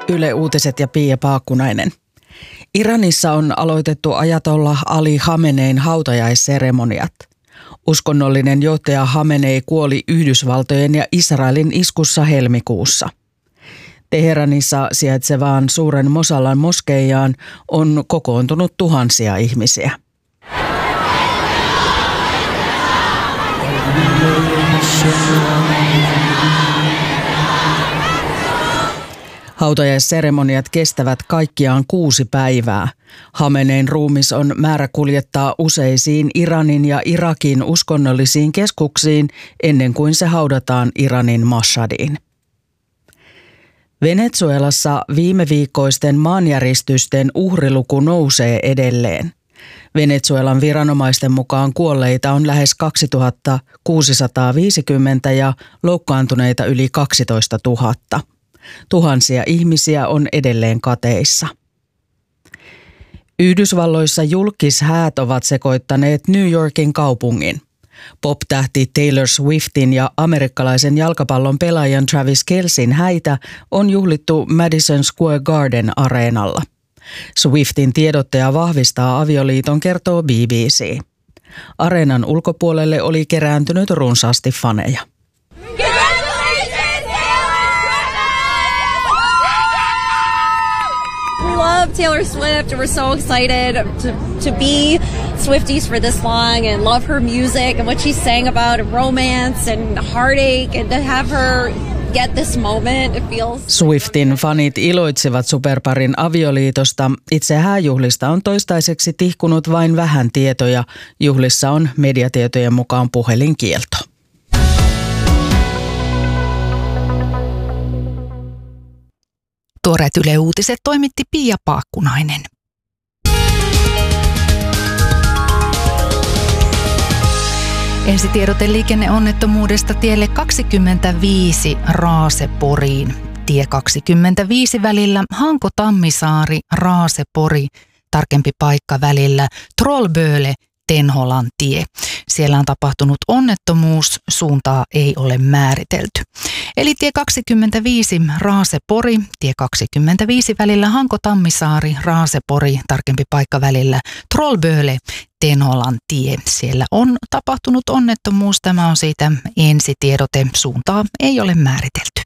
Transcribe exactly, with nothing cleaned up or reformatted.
Yle Uutiset ja Pia Paakkunainen. Iranissa on aloitettu ajatollah Ali Khamenein hautajaisseremoniat. Uskonnollinen johtaja Khamenei kuoli Yhdysvaltojen ja Israelin iskussa helmikuussa. Teheranissa sijaitsevaan suuren Mosallan moskeijaan on kokoontunut tuhansia ihmisiä. Hautajaisseremoniat kestävät kaikkiaan kuusi päivää. Khamenein ruumis on määrä kuljettaa useisiin Iranin ja Irakin uskonnollisiin keskuksiin ennen kuin se haudataan Iranin Mashhadiin. Venezuelassa viime viikkoisten maanjäristysten uhriluku nousee edelleen. Venezuelan viranomaisten mukaan kuolleita on lähes kaksituhattakuusisataaviisikymmentä ja loukkaantuneita yli kaksitoista tuhatta. Tuhansia ihmisiä on edelleen kateissa. Yhdysvalloissa julkishäät ovat sekoittaneet New Yorkin kaupungin. Pop-tähti Taylor Swiftin ja amerikkalaisen jalkapallon pelaajan Travis Kelceyn häitä on juhlittu Madison Square Garden -areenalla. Swiftin tiedottaja vahvistaa avioliiton, kertoo B B C. Areenan ulkopuolelle oli kerääntynyt runsaasti faneja. Love Taylor Swift. We're so excited to, to be Swifties for this long and love her music and what she sang about romance and heartache, and to have her get this moment, it feels... Swiftin fanit iloitsevat superparin avioliitosta. Itse hääjuhlista on toistaiseksi tihkunut vain vähän tietoja. Juhlissa on mediatietojen mukaan puhelinkielto. Tuoreet Yle Uutiset toimitti Pia Paakkunainen. Ensitiedote liikenneonnettomuudesta tielle kaksikymmentäviisi Raase-Poriin. Tie kaksikymmentäviisi välillä Hanko-Tammisaari, Raase-Pori, tarkempi paikka välillä Trollböle, Tenholan tie. Siellä on tapahtunut onnettomuus, suuntaa ei ole määritelty. Eli tie kaksikymmentäviisi Raase-Pori, tie kaksikymmentäviisi välillä Hanko-Tammisaari, Raase-Pori, tarkempi paikka välillä Trollböle, Tenholan tie. Siellä on tapahtunut onnettomuus, tämä on siitä ensitiedote, suuntaa ei ole määritelty.